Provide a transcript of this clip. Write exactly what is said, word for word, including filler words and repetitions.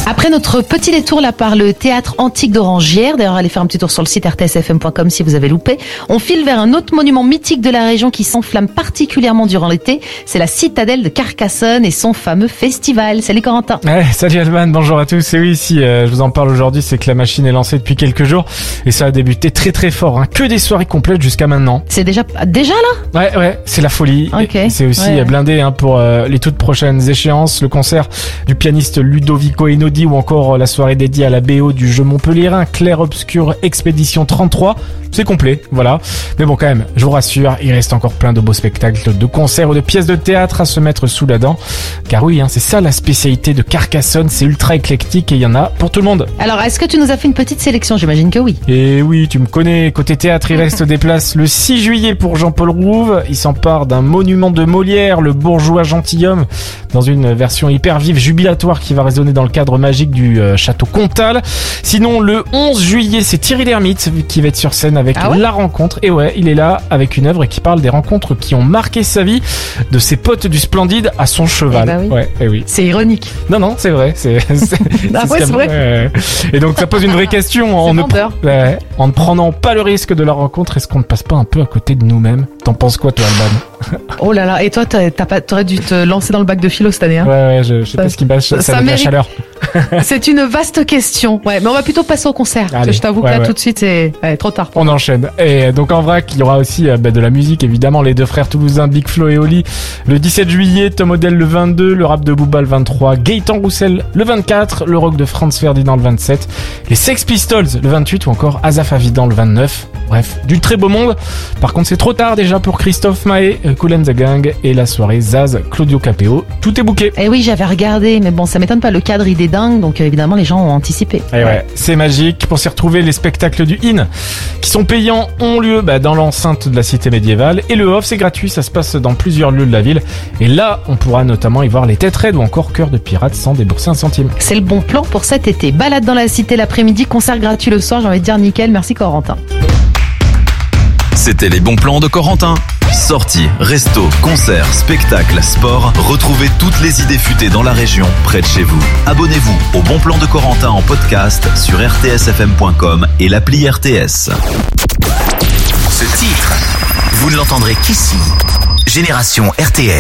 Après notre petit détour là par le théâtre antique d'Orangières, d'ailleurs allez faire un petit tour sur le site r t s f m point com si vous avez loupé, on file vers un autre monument mythique de la région qui s'enflamme particulièrement durant l'été, c'est la citadelle de Carcassonne et son fameux festival. Salut Corentin. Ouais, salut Alban, bonjour à tous. Et oui, si euh, je vous en parle aujourd'hui, c'est que la machine est lancée depuis quelques jours et ça a débuté très très fort, hein. Que des soirées complètes jusqu'à maintenant. C'est déjà déjà là? Ouais, ouais, c'est la folie. Okay. C'est aussi ouais. blindé hein, pour euh, les toutes prochaines échéances, le concert du pianiste Ludovico Einaudi ou encore euh, la soirée dédiée à la B O du jeu montpelliérain Clair Obscur Expédition trente-trois. C'est complet, voilà. Mais bon, quand même, je vous rassure, il reste encore plein de beaux spectacles, de concerts ou de pièces de théâtre à se mettre sous la dent. Car oui, hein, c'est ça la spécialité de Carcassonne, c'est ultra éclectique et il y en a pour tout le monde. Alors, est-ce que tu nous as fait une petite sélection? J'imagine que oui. Et oui, tu me connais, côté théâtre, il reste des places le six juillet pour Jean-Paul Rouve. Il s'empare d'un monument de Molière, le bourgeois gentilhomme, dans une version hyper vive, jubilatoire qui va résonner dans le cadre magique du euh, château Comtal. Sinon, le onze juillet, c'est Thierry Lhermitte qui va être sur scène avec ah ouais La Rencontre. Et ouais, il est là avec une œuvre qui parle des rencontres qui ont marqué sa vie, de ses potes du Splendide à son cheval. Eh bah oui. Ouais, et oui. C'est ironique. Non, non, c'est vrai. C'est, c'est, ah c'est ouais, c'est vrai. Ouais. Et donc, ça pose une vraie question. En ne, pr- ouais, en ne prenant pas le risque de la rencontre, est-ce qu'on ne passe pas un peu à côté de nous-mêmes? T'en penses quoi, toi, Alban? Oh là là. Et toi, t'as, t'as pas, t'aurais dû te lancer dans le bac de philo cette année, hein? Ouais, ouais, je, je sais ça, pas ce qui bâche, ça, ça, ça mérite... la chaleur. C'est une vaste question. Ouais, mais on va plutôt passer au concert. Allez, parce que je t'avoue ouais, que là, ouais. tout de suite, c'est ouais, trop tard. On enchaîne. Et donc, en vrac, il y aura aussi euh, bah, de la musique, évidemment, les deux frères toulousains, Big Flo et Oli, le dix-sept juillet, Tom Odell le vingt-deux, le rap de Booba le vingt-trois, Gaëtan Roussel le vingt-quatre, le rock de Franz Ferdinand le vingt-sept, les Sex Pistols le vingt-huit ou encore Asaf Avidan le vingt-neuf. Bref, du très beau monde. Par contre, c'est trop tard déjà pour Christophe Maé, Kool and the Gang et la soirée Zaz, Claudio Capéo. Tout est booké. Eh oui, j'avais regardé, mais bon, ça m'étonne pas. Le cadre, il est dingue, donc euh, évidemment, les gens ont anticipé. Et ouais, ouais, c'est magique. Pour s'y retrouver, les spectacles du I N, qui sont payants, ont lieu bah, dans l'enceinte de la cité médiévale. Et le off, c'est gratuit, ça se passe dans plusieurs lieux de la ville. Et là, on pourra notamment y voir les Têtes Raides ou encore Cœur de Pirates sans débourser un centime. C'est le bon plan pour cet été. Balade dans la cité l'après-midi, concert gratuit le soir, j'ai envie de dire nickel. Merci Corentin. C'était les bons plans de Corentin. Sorties, restos, concerts, spectacles, sport. Retrouvez toutes les idées futées dans la région, près de chez vous. Abonnez-vous au Bon Plan de Corentin en podcast sur r t s f m point com et l'appli R T S. Ce titre, vous ne l'entendrez qu'ici. Génération R T S.